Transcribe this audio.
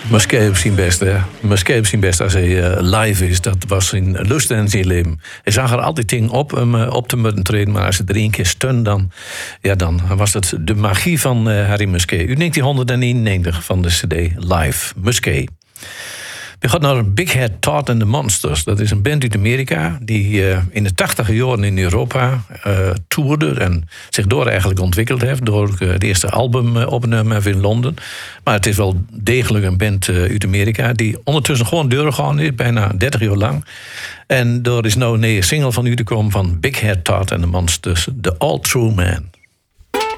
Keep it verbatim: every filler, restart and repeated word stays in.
Musquet op zijn best, hè. Musquet op zijn best als hij uh, live is. Dat was zijn lust en zijn leven. Hij zag er altijd dingen op om uh, op te moeten treden. Maar als hij er één keer stun, dan, ja, dan was het de magie van uh, Harry Musquet. U negentien eenennegentig van de cd Live, Musquet. We gaan naar Big Head Todd and the Monsters. Dat is een band uit Amerika die uh, in de tachtige jaren in Europa uh, toerde en zich door eigenlijk ontwikkeld heeft. Door uh, het eerste album uh, opgenomen heeft in Londen. Maar het is wel degelijk een band uh, uit Amerika die ondertussen gewoon doorgegaan is, bijna dertig jaar lang. En er is nou een nieuwe single van u te komen van Big Head Todd and the Monsters, The All True Man.